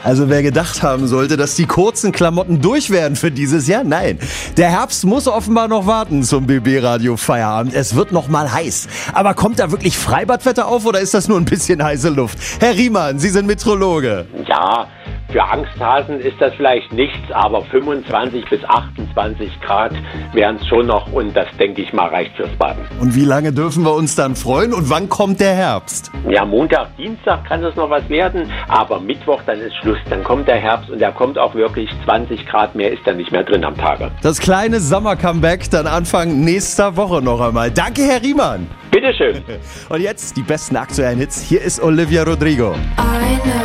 Also wer gedacht haben sollte, dass die kurzen Klamotten durch wären für dieses Jahr, nein. Der Herbst muss offenbar noch warten zum BB-Radio Feierabend. Es wird noch mal heiß. Aber kommt da wirklich Freibadwetter auf oder ist das nur ein bisschen heiße Luft? Herr Riemann, Sie sind Meteorologe. Ja, für Angsthasen ist das vielleicht nichts, aber 25 bis 28 Grad wären es schon noch und das, denke ich mal, reicht fürs Baden. Und wie lange dürfen wir uns dann freuen und wann kommt der Herbst? Ja, Montag, Dienstag kann das noch was werden, aber Mittwoch, dann ist Schluss, dann kommt der Herbst und der kommt auch wirklich 20 Grad mehr, ist dann nicht mehr drin am Tage. Das kleine Sommer-Comeback dann Anfang nächster Woche noch einmal. Danke, Herr Riemann. Bitteschön. Und jetzt die besten aktuellen Hits. Hier ist Olivia Rodrigo.